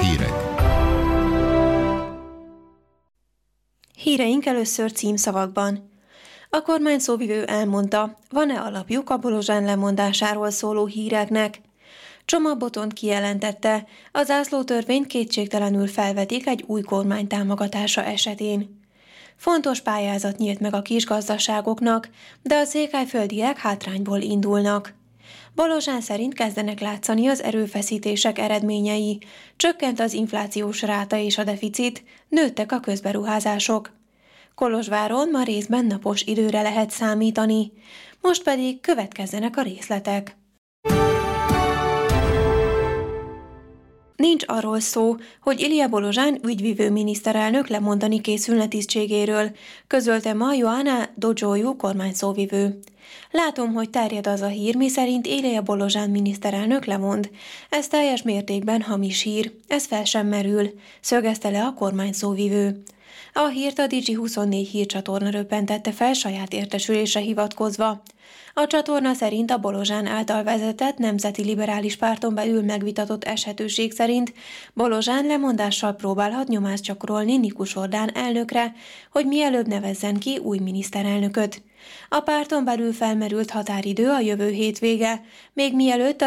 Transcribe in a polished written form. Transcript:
Hírek. Híreink először címszavakban. A kormány szóvivő elmondta, van-e alapjuk a Bolozsán lemondásáról szóló híreknek. Csoma Botond kijelentette, a zászlótörvényt kétségtelenül felvetik egy új kormány támogatása esetén. Fontos pályázat nyílt meg a kisgazdaságoknak, de a székelyföldiek hátrányból indulnak. Bolozsán szerint kezdenek látszani az erőfeszítések eredményei, csökkent az inflációs ráta és a deficit, nőttek a közberuházások. Kolozsváron ma részben napos időre lehet számítani, most pedig következzenek a részletek. Nincs arról szó, hogy Ilia Bolozsán ügyvivő miniszterelnök lemondani készülne tisztségéről, közölte ma Ioana Dodzsójú kormányszóvivő. Látom, hogy terjed az a hír, miszerint Ilia Bolozsán miniszterelnök lemond. Ez teljes mértékben hamis hír, ez fel sem merül, szögezte le a kormányszóvivő. A hírt a Digi24 hírcsatorna röppentette fel saját értesülésre hivatkozva. A csatorna szerint a Bolozsán által vezetett Nemzeti Liberális Párton belül megvitatott esetőség szerint Bolozsán lemondással próbálhat nyomást gyakorolni Nikus Orbán elnökre, hogy mielőbb nevezzen ki új miniszterelnököt. A párton belül felmerült határidő a jövő hétvége, még mielőtt a